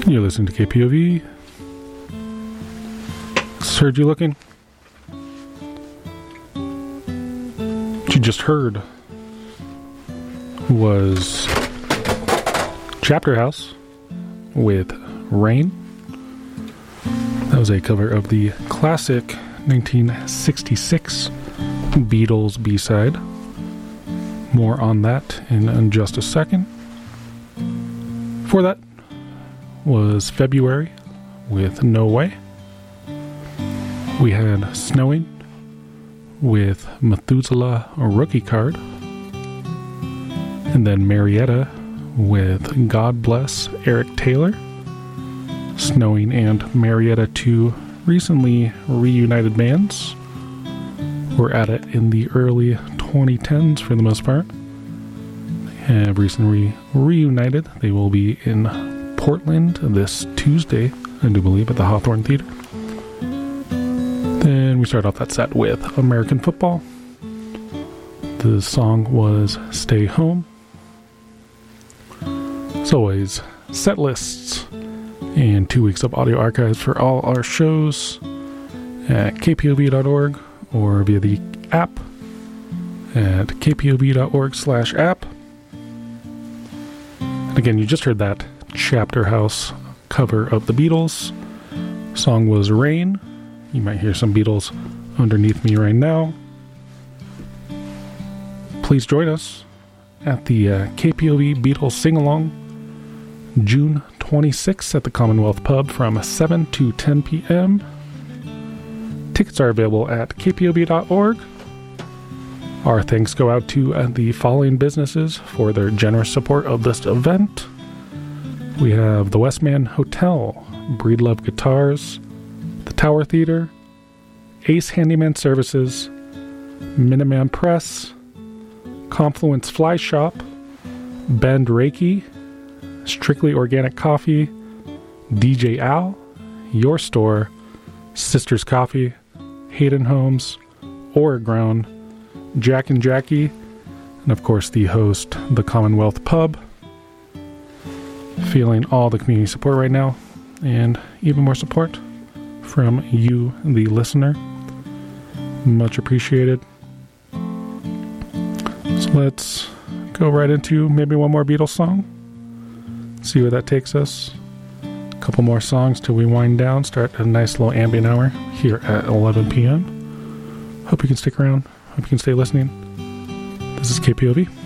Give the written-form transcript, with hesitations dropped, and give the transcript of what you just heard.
You're listening to KPOV. Heard you looking. What you just heard was Chapter House with Rain. That was a cover of the classic 1966 Beatles B-side. More on that in just a second. Before that was February with No Way. We had Snowing with Methuselah, a rookie card. And then Marietta with God Bless Eric Taylor. Snowing and Marietta, two recently reunited bands. We're at it in the early 2010s for the most part. They have recently reunited. They will be in Portland this Tuesday, I do believe, at the Hawthorne Theater. Then we start off that set with American Football. The song was Stay Home. As always, set lists and 2 weeks of audio archives for all our shows at kpov.org or via the app at kpov.org/app. And again, you just heard that Chapter House cover of the Beatles. The song was Rain. You might hear some Beatles underneath me right now. Please join us at the KPOV Beatles Sing-Along June 26th at the Commonwealth Pub from 7 to 10 p.m. Tickets are available at kpov.org. Our thanks go out to the following businesses for their generous support of this event. We have the Westman Hotel, Breedlove Guitars, the Tower Theater, Ace Handyman Services, Minuteman Press, Confluence Fly Shop, Bend Reiki, Strictly Organic Coffee, DJ Al, Your Store, Sisters Coffee, Hayden Homes, Oreground, Jack and Jackie, and of course the host, the Commonwealth Pub. Feeling all the community support right now, and even more support from you, the listener. Much appreciated. So let's go right into maybe one more Beatles song. See where that takes us. A couple more songs till we wind down. Start a nice little ambient hour here at 11 p.m. Hope you can stick around. Hope you can stay listening. This is KPOV.